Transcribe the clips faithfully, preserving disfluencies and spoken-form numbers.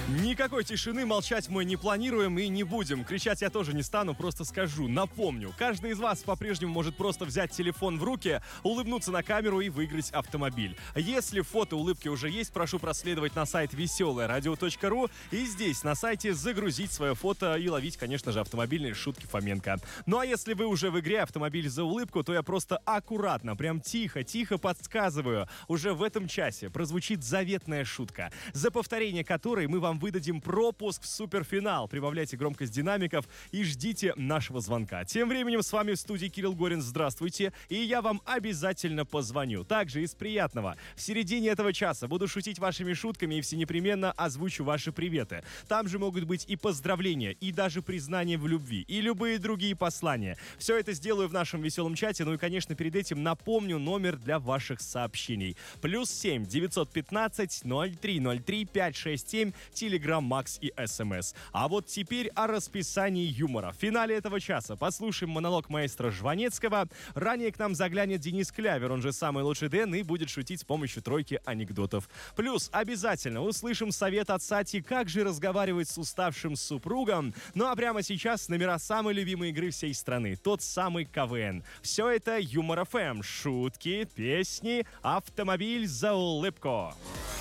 Никакой тишины, молчать мы не планируем и не будем. Кричать я тоже не стану, просто скажу, напомню. Каждый из вас по-прежнему может просто взять телефон в руки, улыбнуться на камеру и выиграть автомобиль. Если фото улыбки уже есть, прошу проследовать на сайт веселое радио точка ру и здесь на сайте загрузить свое фото и ловить, конечно же, автомобильные шутки Фоменко. Ну а если вы уже в игре «Автомобиль за улыбку», то я просто аккуратно, прям тихо-тихо подсказываю. Уже в этом часе прозвучит заветная шутка, за повторение которой мы вам выдадим пропуск в суперфинал. Прибавляйте громкость динамиков и ждите нашего звонка. Тем временем с вами в студии Кирилл Горин. Здравствуйте. И я вам обязательно позвоню. Также из приятного. В середине этого часа буду шутить вашими шутками и всенепременно озвучу ваши приветы. Там же могут быть и поздравления, и даже признания в любви, и любые другие послания. Все это сделаю в нашем веселом чате. Ну и, конечно, перед этим напомню номер для ваших сообщений. Плюс семь девятьсот пятнадцать ноль три ноль три пять шесть семь. Телеграм, Макс и СМС. А вот теперь о расписании юмора. В финале этого часа послушаем монолог маэстро Жванецкого. Ранее к нам заглянет Денис Клявер, он же самый лучший Дэн, и будет шутить с помощью тройки анекдотов. Плюс обязательно услышим совет от Сати, как же разговаривать с уставшим супругом. Ну а прямо сейчас номера самой любимой игры всей страны. Тот самый КВН. Все это Юмор эф эм. Шутки, песни, автомобиль за улыбку.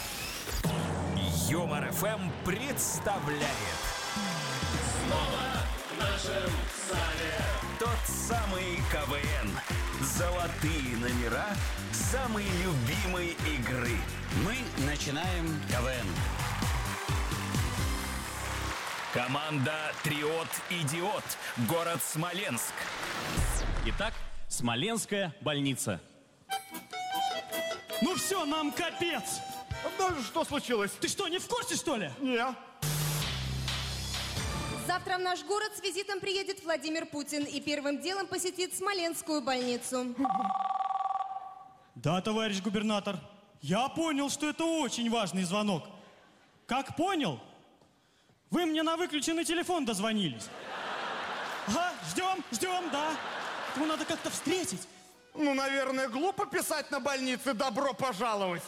Юмор эф эм представляет Снова в нашем зале тот самый КВН. Золотые номера самой любимой игры. Мы начинаем КВН. Команда Триот Идиот. Город Смоленск. Итак, Смоленская больница. Ну все, нам капец! Да что случилось? Ты что, не в курсе, что ли? Не. Завтра в наш город с визитом приедет Владимир Путин и первым делом посетит Смоленскую больницу. Да, товарищ губернатор, я понял, что это очень важный звонок. Как понял? Вы мне на выключенный телефон дозвонились. Ага, ждем, ждем, да. Его надо как-то встретить. Ну, наверное, глупо писать на больнице «добро пожаловать».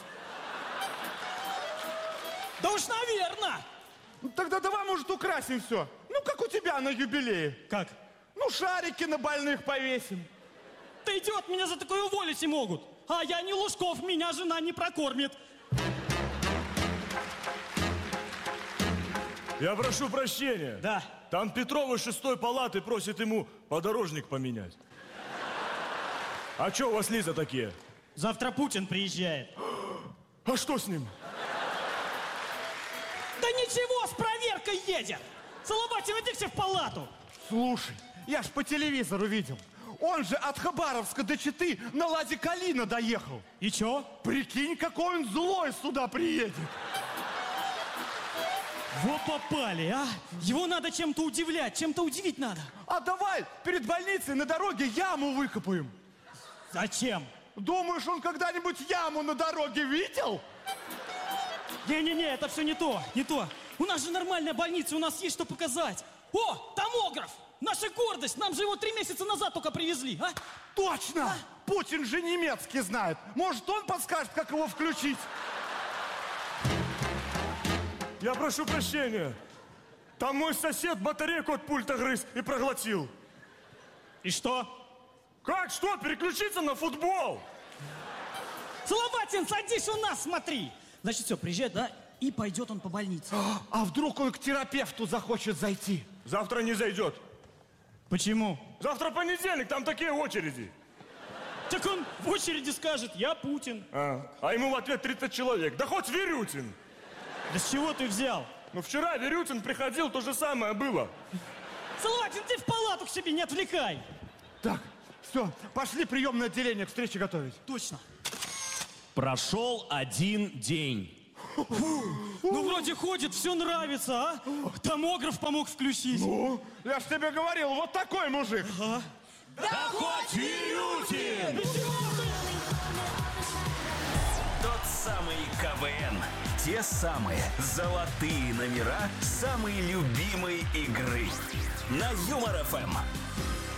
Да уж, наверное. Тогда давай, может, украсим все. Ну, как у тебя на юбилее. Как? Ну, шарики на больных повесим. Ты идиот, меня за такое уволить и могут. А я не Лужков, меня жена не прокормит. Я прошу прощения. Да. Там Петрова из шестой палаты просит ему подорожник поменять. А что у вас лица такие? Завтра Путин приезжает. А что с ним? Да ничего, с проверкой едет. Салабатин, иди в палату. Слушай, я ж по телевизору видел. Он же от Хабаровска до Читы на Ладе Калина доехал. И чё? Прикинь, какой он злой сюда приедет. Во попали, а? Его надо чем-то удивлять, чем-то удивить надо. А давай перед больницей на дороге яму выкопаем. Зачем? Думаешь, он когда-нибудь яму на дороге видел? Не-не-не, это все не то, не то. У нас же нормальная больница, у нас есть что показать. О, томограф! Наша гордость! Нам же его три месяца назад только привезли, а? Точно! А? Путин же немецкий знает. Может, он подскажет, как его включить? Я прошу прощения. Там мой сосед батарейку от пульта грыз и проглотил. И что? Как что? Переключиться на футбол? Салаватин, садись у нас, смотри. Значит, все, приезжает, да, и пойдет он по больнице. А, а вдруг он к терапевту захочет зайти? Завтра не зайдет. Почему? Завтра понедельник, там такие очереди. Так он в очереди скажет: я Путин. А, а ему в ответ тридцать человек. Да хоть Верютин. Да с чего ты взял? Ну вчера Верютин приходил, то же самое было. Салаватин, ты в палату к себе не отвлекай. Так, все, пошли приемное отделение к встрече готовить. Точно. Прошел один день. Ну, вроде ходит, все нравится, а? Томограф помог включить. Ну, я ж тебе говорил, вот такой мужик. Ага. Да, да хоть Верютин! Тот самый КВН. Те самые золотые номера самой любимой игры. На Юмор эф эм.